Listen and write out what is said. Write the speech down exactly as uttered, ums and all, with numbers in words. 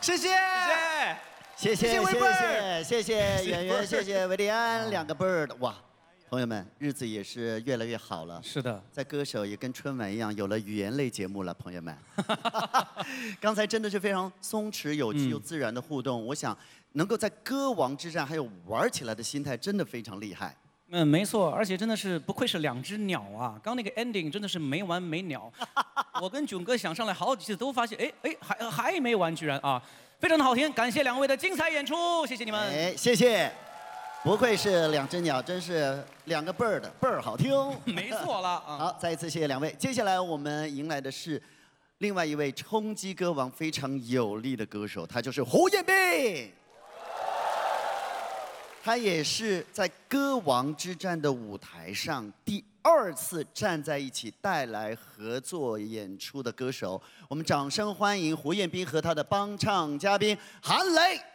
谢谢， 谢谢，谢谢，谢谢，谢谢演员，谢谢韦礼安，两个 bird， 哇！ 朋友们，日子也是越来越好了。 是的， 在歌手也跟春晚一样，有了语言类节目了，朋友们。刚才真的是非常松弛、有趣又自然的互动。嗯、我想，能够在歌王之战还有玩起来的心态，真的非常厉害。 嗯，没错，而且真的是不愧是两只鸟啊！刚那个 ending 真的是没完没了。我跟囧哥想上来好几次，都发现，哎哎，还还没完，居然啊，非常的好听。感谢两位的精彩演出，谢谢你们。 哎，谢谢。 不愧是两只鸟，真是两个 bird， 倍儿好听。 没错了啊！ 好，再一次谢谢两位。接下来我们迎来的是另外一位冲击歌王非常有力的歌手，他就是胡彦斌。他也是在歌王之战的舞台上第二次站在一起带来合作演出的歌手。我们掌声欢迎胡彦斌和他的帮唱嘉宾韩磊。